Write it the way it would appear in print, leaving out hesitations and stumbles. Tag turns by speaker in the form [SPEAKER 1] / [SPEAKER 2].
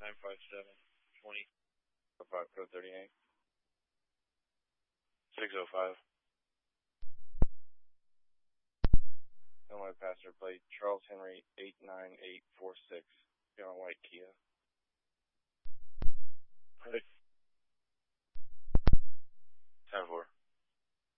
[SPEAKER 1] 5 code 38. 605. Illinois passenger plate Charles Henry 89846. Got a white Kia.